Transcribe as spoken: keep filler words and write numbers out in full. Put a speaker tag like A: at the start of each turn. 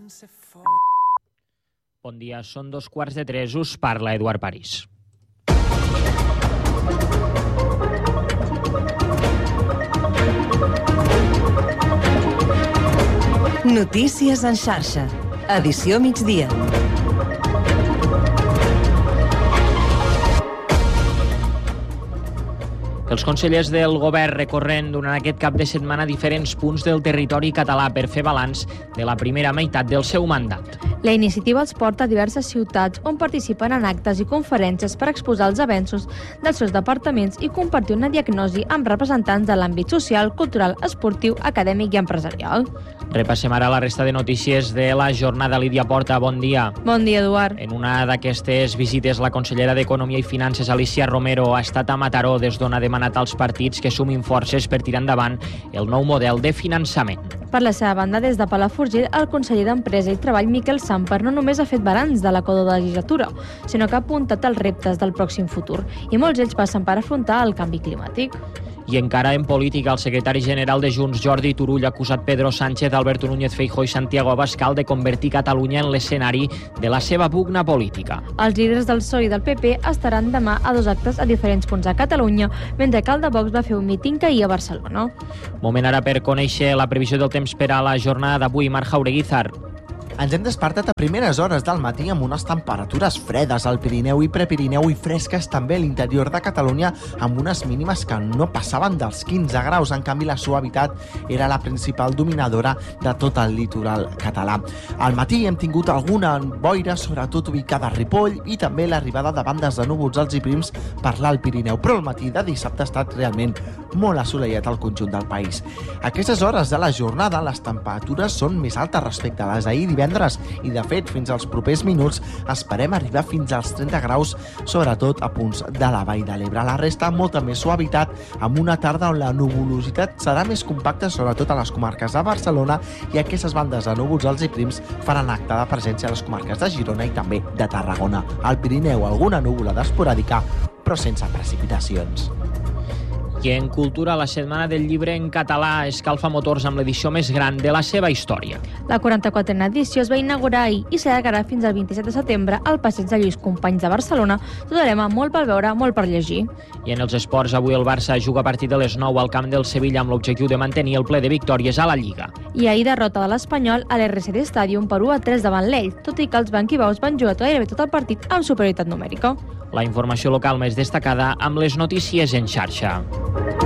A: Bon dia, són dos quarts de tres, us parla Eduard París.
B: Notícies en xarxa, edició migdia.
A: Els consellers del govern recorren durant aquest cap de setmana diferents punts del territori català per fer balanç de la primera meitat del seu mandat.
C: La iniciativa els porta a diverses ciutats on participen en actes i conferències per exposar els avenços dels seus departaments i compartir una diagnosi amb representants de l'àmbit social, cultural, esportiu, acadèmic i empresarial.
A: Repassem ara la resta de notícies de la jornada. Lídia Porta, bon dia.
C: Bon dia, Eduard.
A: En una d'aquestes visites, la consellera d'Economia i Finances, Alícia Romero, ha estat a Mataró, des d'on ha demanat als partits que sumin forces per tirar endavant el nou model de finançament.
C: Per la seva banda, des de Palafrugell, el conseller d'Empresa i Treball, Miquel Samper, no només ha fet balanç de la legislatura, sinó que ha apuntat els reptes del pròxim futur, i molts ells passen per afrontar el canvi climàtic.
A: I encara en política, el secretari general de Junts, Jordi Turull, ha acusat Pedro Sánchez, Alberto Núñez Feijóo i Santiago Abascal de convertir Catalunya en l'escenari de la seva pugna política.
C: Els líders del P S O E i del P P estaran demà a dos actes a diferents punts de Catalunya, mentre que el de Vox va fer un míting ahir a Barcelona.
A: Moment ara per conèixer la previsió del temps per a la jornada d'avui. Marc Jaureguizar.
D: Ens hem despertat a primeres hores del matí amb unes temperatures fredes al Pirineu i Prepirineu i fresques també a l'interior de Catalunya, amb unes mínimes que no passaven dels quinze graus. En canvi, la suavitat era la principal dominadora de tot el litoral català. Al matí hem tingut alguna boira, sobretot ubicada a Ripoll, i també l'arribada de bandes de núvols alts i prims per l'Alt Pirineu, però el matí de dissabte ha estat realment molt assolellat al conjunt del país. A aquestes hores de la jornada, les temperatures són més altes respecte a les d'ahir divendres, i de fet, fins als propers minuts esperem arribar fins als trenta graus, sobretot a punts de la Vall de l'Ebre. La resta, molta més suavitat, amb una tarda on la nuvolositat serà més compacta, sobretot a les comarques de Barcelona, i aquestes bandes de núvols alts i prims faran acte de presència a les comarques de Girona i també de Tarragona. Al Pirineu, alguna núvolada esporàdica, però sense precipitacions.
A: I en cultura, la Setmana del Llibre en català escalfa motors amb l'edició més gran de la seva història.
C: La quaranta-quatrena edició es va inaugurar ahir i s'allargarà fins al vint-i-set de setembre al passeig de Lluís Companys de Barcelona. Tot l'ema molt per veure, molt per llegir.
A: I en els esports, avui el Barça juga a partir de les nou al camp del Sevilla amb l'objectiu de mantenir el ple de victòries a la Lliga.
C: I ahir derrota de l'Espanyol a l'R C D Stadium per u a tres davant l'Ell, tot i que els banquibaus van jugar gairebé tot el partit amb superioritat numèrica.
A: La informació local més destacada amb les notícies en xarxa.